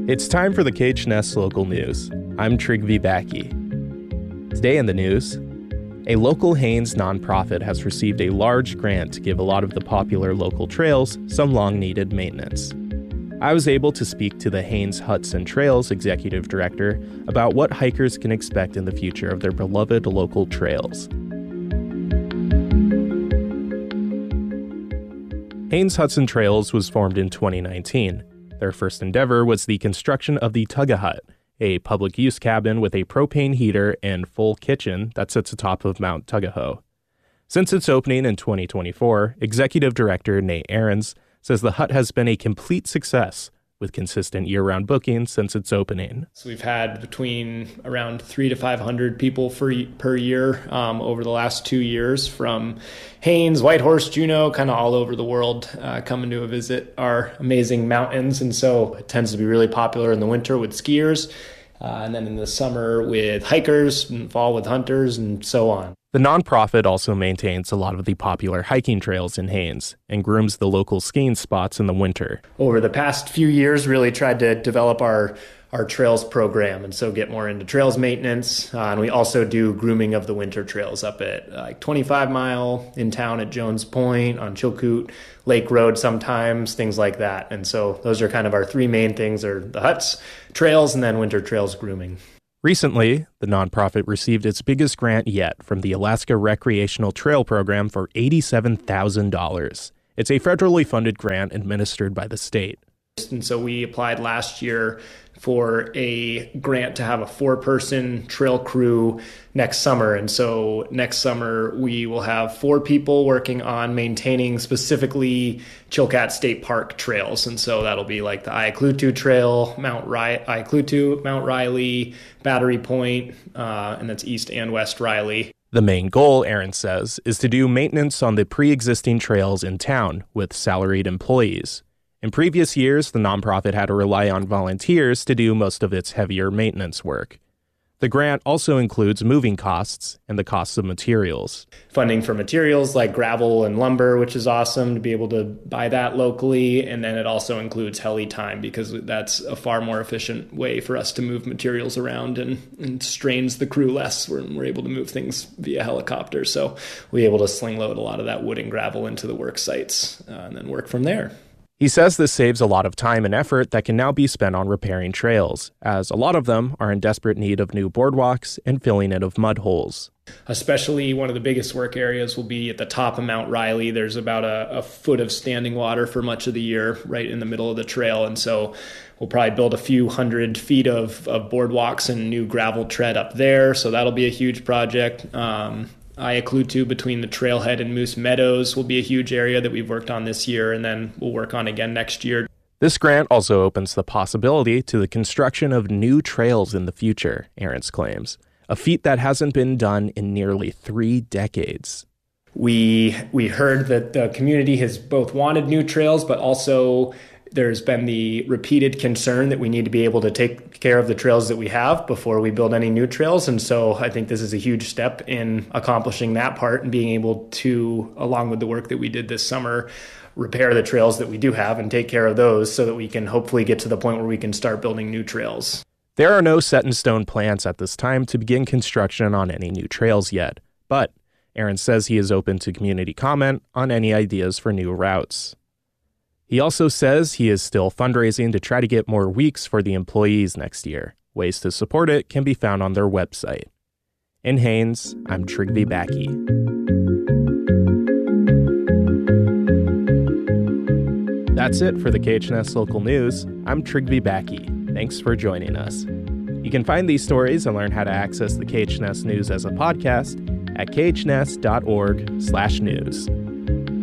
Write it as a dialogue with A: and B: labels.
A: It's time for the KHNS Local News. I'm Trygve Backe. Today in the news, a local Haines nonprofit has received a large grant to give a lot of the popular local trails some long-needed maintenance. I was able to speak to the Haines Hudson Trails executive director about what hikers can expect in the future of their beloved local trails. Haines Hudson Trails was formed in 2019. Their first endeavor was the construction of the Tugga Hut, a public-use cabin with a propane heater and full kitchen that sits atop of Mount Tugahoe. Since its opening in 2024, Executive Director Nate Ahrens says the hut has been a complete success, with consistent year-round bookings since its opening.
B: So we've had between around 300 to 500 people per year over the last 2 years, from Haines, Whitehorse, Juneau, kind of all over the world, coming to visit our amazing mountains. And so it tends to be really popular in the winter with skiers, and then in the summer with hikers, and fall with hunters, and so on.
A: The nonprofit also maintains a lot of the popular hiking trails in Haines and grooms the local skiing spots in the winter.
B: Over the past few years, really tried to develop our trails program, and so get more into trails maintenance. And we also do grooming of the winter trails up at 25 Mile, in town at Jones Point, on Chilkoot Lake Road sometimes, things like that. And so those are kind of our three main things, are the huts, trails, and then winter trails grooming.
A: Recently, the nonprofit received its biggest grant yet from the Alaska Recreational Trail Program for $87,000. It's a federally funded grant administered by the state.
B: And so we applied last year for a grant to have a 4-person trail crew next summer. And so next summer we will have 4 people working on maintaining specifically Chilkat State Park trails. And so that'll be like the Ayaklutu Trail, Mount Riley, Battery Point, and that's East and West Riley.
A: The main goal, Aaron says, is to do maintenance on the pre-existing trails in town with salaried employees. In previous years, the nonprofit had to rely on volunteers to do most of its heavier maintenance work. The grant also includes moving costs and the costs of materials.
B: Funding for materials like gravel and lumber, which is awesome to be able to buy that locally. And then it also includes heli time, because that's a far more efficient way for us to move materials around and strains the crew less when we're able to move things via helicopter. So we're able to sling load a lot of that wood and gravel into the work sites and then work from there.
A: He says this saves a lot of time and effort that can now be spent on repairing trails, as a lot of them are in desperate need of new boardwalks and filling in of mud holes.
B: Especially one of the biggest work areas will be at the top of Mount Riley. There's about a foot of standing water for much of the year right in the middle of the trail. And so we'll probably build a few hundred feet of boardwalks and new gravel tread up there. So that'll be a huge project. Ayaklutu between the trailhead and Moose Meadows will be a huge area that we've worked on this year, and then we'll work on again next year.
A: This grant also opens the possibility to the construction of new trails in the future, Ahrens claims, a feat that hasn't been done in nearly 3 decades.
B: We heard that the community has both wanted new trails, but also there's been the repeated concern that we need to be able to take care of the trails that we have before we build any new trails. And so I think this is a huge step in accomplishing that part and being able to, along with the work that we did this summer, repair the trails that we do have and take care of those so that we can hopefully get to the point where we can start building new trails.
A: There are no set-in-stone plans at this time to begin construction on any new trails yet, but Aaron says he is open to community comment on any ideas for new routes. He also says he is still fundraising to try to get more weeks for the employees next year. Ways to support it can be found on their website. In Haines, I'm Trygve Backe. That's it for the KHNS Local News. I'm Trygve Backe. Thanks for joining us. You can find these stories and learn how to access the KHNS News as a podcast at khns.org/news.